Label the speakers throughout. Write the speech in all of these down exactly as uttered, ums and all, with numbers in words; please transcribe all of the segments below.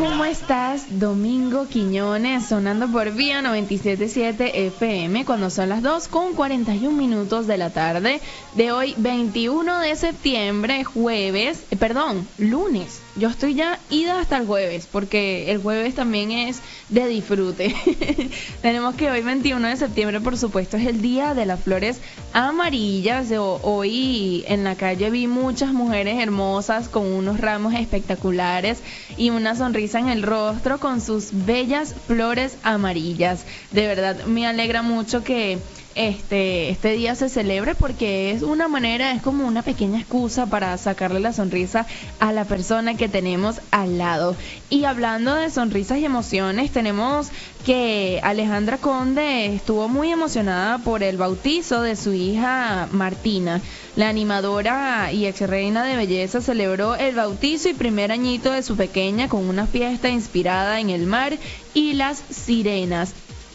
Speaker 1: ¿cómo estás? Domingo Quiñones, sonando por Vía noventa y siete punto siete F M, cuando son las dos con cuarenta y un minutos de la tarde de hoy, veintiuno de septiembre, jueves, eh, perdón, lunes. Yo estoy ya ida hasta el jueves, porque el jueves también es de disfrute. Tenemos que hoy, veintiuno de septiembre, por supuesto, es el Día de las Flores Amarillas. Hoy en la calle vi muchas mujeres hermosas con unos ramos espectaculares y una sonrisa en el rostro con sus bellas flores amarillas. De verdad, me alegra mucho que este este día se celebre, porque es una manera, es como una pequeña excusa para sacarle la sonrisa a la persona que tenemos al lado. Y hablando de sonrisas y emociones, tenemos que Alejandra Conde estuvo muy emocionada por el bautizo de su hija Martina. La animadora y ex reina de belleza celebró el bautizo y primer añito de su pequeña con una fiesta inspirada en el mar y las sirenas.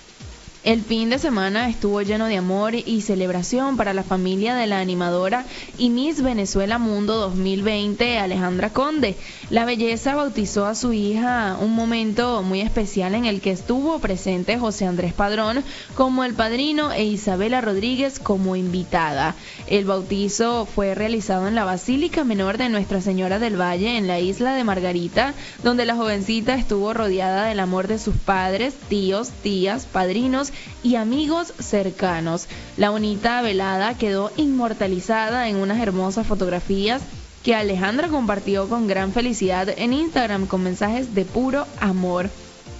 Speaker 1: El fin de semana estuvo lleno de amor y celebración para la familia de la animadora y Miss Venezuela Mundo dos mil veinte, Alejandra Conde. La belleza bautizó a su hija, un momento muy especial en el que estuvo presente José Andrés Padrón como el padrino e Isabela Rodríguez como invitada. El bautizo fue realizado en la Basílica Menor de Nuestra Señora del Valle, en la isla de Margarita, donde la jovencita estuvo rodeada del amor de sus padres, tíos, tías, padrinos y amigos cercanos. La bonita velada quedó inmortalizada en unas hermosas fotografías que Alejandra compartió con gran felicidad en Instagram, con mensajes de puro amor.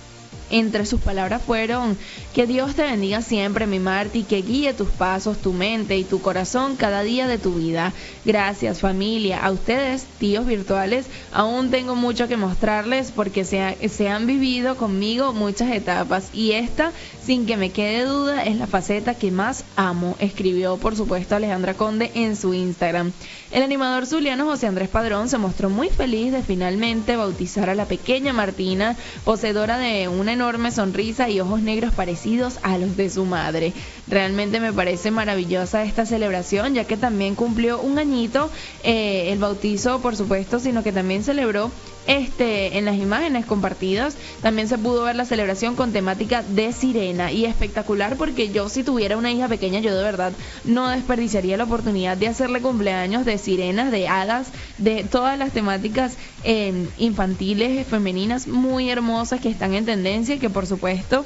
Speaker 1: Entre sus palabras fueron: que Dios te bendiga siempre, mi Marti, que guíe tus pasos, tu mente y tu corazón cada día de tu vida. Gracias, familia. A ustedes, tíos virtuales, aún tengo mucho que mostrarles, porque se, ha, se han vivido conmigo muchas etapas, y esta, sin que me quede duda, es la faceta que más amo, escribió por supuesto Alejandra Conde en su Instagram. El animador zuliano José Andrés Padrón se mostró muy feliz de finalmente bautizar a la pequeña Martina, poseedora de una enorme sonrisa y ojos negros parecidos a los de su madre. Realmente me parece maravillosa esta celebración, ya que también cumplió un añito eh, el bautizo, por supuesto, sino que también celebró Este, en las imágenes compartidas. También se pudo ver la celebración con temática de sirena, y espectacular, porque yo, si tuviera una hija pequeña, yo de verdad no desperdiciaría la oportunidad de hacerle cumpleaños de sirenas, de hadas, de todas las temáticas eh, infantiles, femeninas, muy hermosas, que están en tendencia, y que por supuesto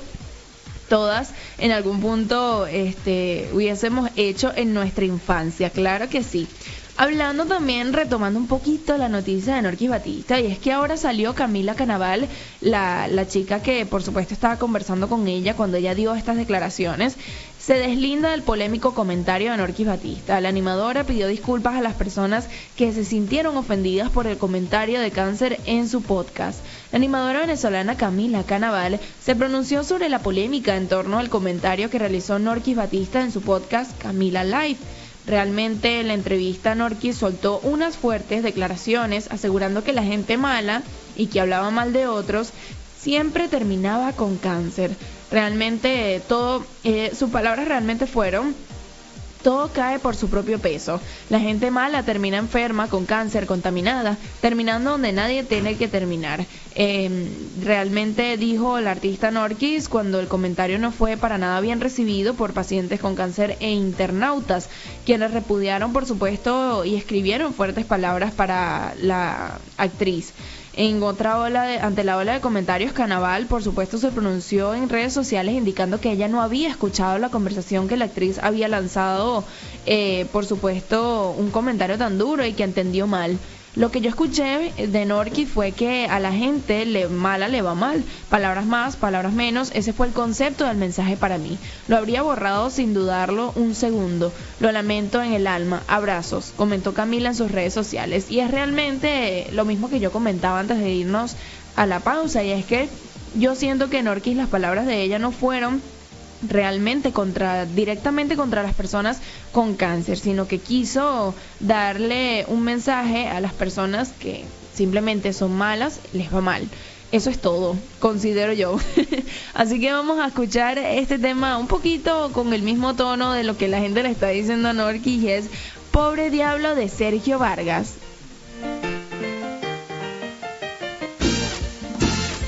Speaker 1: todas en algún punto este, hubiésemos hecho en nuestra infancia. Claro que sí. Hablando también, retomando un poquito la noticia de Norquis Batista, y es que ahora salió Camila Canaval, la, la chica que por supuesto estaba conversando con ella cuando ella dio estas declaraciones. Se deslinda del polémico comentario de Norquis Batista. La animadora pidió disculpas a las personas que se sintieron ofendidas por el comentario de cáncer en su podcast. La animadora venezolana Camila Canaval se pronunció sobre la polémica en torno al comentario que realizó Norquis Batista en su podcast Camila Live. Realmente en la entrevista Norquis soltó unas fuertes declaraciones asegurando que la gente mala y que hablaba mal de otros siempre terminaba con cáncer. Realmente todo, eh, sus palabras realmente fueron: todo cae por su propio peso. La gente mala termina enferma, con cáncer, contaminada, terminando donde nadie tiene que terminar. Eh, realmente dijo el artista Norquis cuando el comentario no fue para nada bien recibido por pacientes con cáncer e internautas, quienes repudiaron, por supuesto, y escribieron fuertes palabras para la actriz. En otra ola de, ante la ola de comentarios, Canaval, por supuesto, se pronunció en redes sociales indicando que ella no había escuchado la conversación que la actriz había lanzado, eh, por supuesto, un comentario tan duro, y que entendió mal. Lo que yo escuché de Norquis fue que a la gente le, mala le va mal. Palabras más, palabras menos. Ese fue el concepto del mensaje para mí. Lo habría borrado sin dudarlo un segundo. Lo lamento en el alma. Abrazos, comentó Camila en sus redes sociales. Y es realmente lo mismo que yo comentaba antes de irnos a la pausa. Y es que yo siento que Norquis, las palabras de ella no fueron realmente contra directamente contra las personas con cáncer, sino que quiso darle un mensaje a las personas que simplemente son malas, les va mal. Eso es todo, considero yo. Así que vamos a escuchar este tema un poquito con el mismo tono de lo que la gente le está diciendo a Norquis, y es Pobre Diablo, de Sergio Vargas.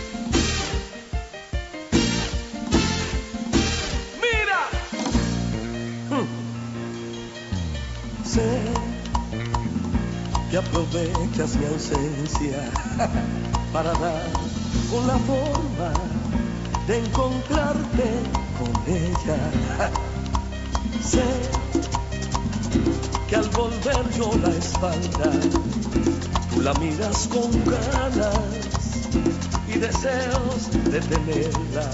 Speaker 2: Sé que aprovechas mi ausencia para dar con la forma de encontrarte con ella. Sé que al volver yo la espalda, tú la miras con ganas y deseos de tenerla